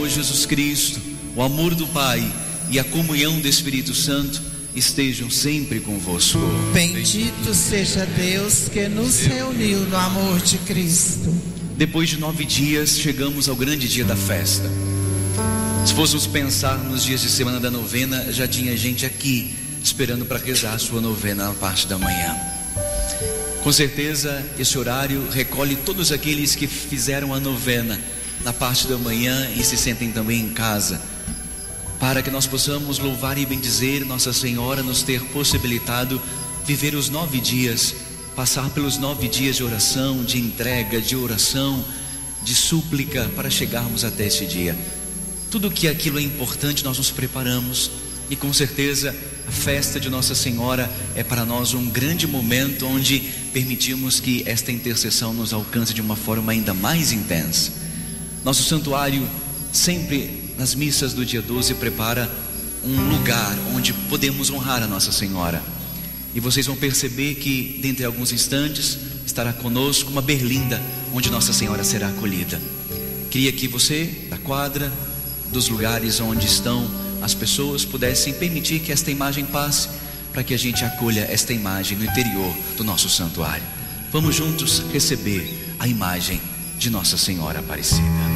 Senhor Jesus Cristo, o amor do Pai e a comunhão do Espírito Santo estejam sempre convosco. Bendito seja Deus que nos reuniu no amor de Cristo. Depois de 9 dias, chegamos ao grande dia da festa. Se fôssemos pensar nos dias de semana da novena, já tinha gente aqui esperando para rezar a sua novena na parte da manhã. Com certeza, esse horário recolhe todos aqueles que fizeram a novena na parte da manhã e se sentem também em casa, para que nós possamos louvar e bendizer Nossa Senhora nos ter possibilitado viver os 9 dias, passar pelos 9 dias de oração, de entrega, de oração, de súplica, para chegarmos até esse dia. Tudo que aquilo é importante, nós nos preparamos, e com certeza a festa de Nossa Senhora é para nós um grande momento onde permitimos que esta intercessão nos alcance de uma forma ainda mais intensa. Nosso santuário sempre nas missas do dia 12 prepara um lugar onde podemos honrar a Nossa Senhora, e vocês vão perceber que dentre alguns instantes estará conosco uma berlinda onde Nossa Senhora será acolhida. Queria que você, da quadra, dos lugares onde estão as pessoas, pudessem permitir que esta imagem passe, para que a gente acolha esta imagem no interior do nosso santuário. Vamos juntos receber a imagem de Nossa Senhora Aparecida.